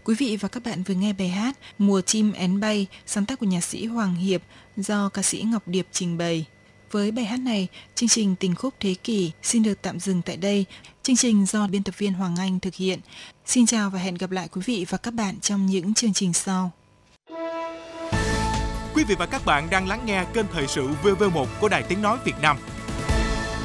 Quý vị và các bạn vừa nghe bài hát Mùa chim én bay, sáng tác của nhạc sĩ Hoàng Hiệp do ca sĩ Ngọc Điệp trình bày. Với bài hát này, chương trình Tình khúc thế kỷ xin được tạm dừng tại đây. Chương trình do biên tập viên Hoàng Anh thực hiện. Xin chào và hẹn gặp lại quý vị và các bạn trong những chương trình sau. Quý vị và các bạn đang lắng nghe kênh Thời sự VV1 của Đài Tiếng nói Việt Nam.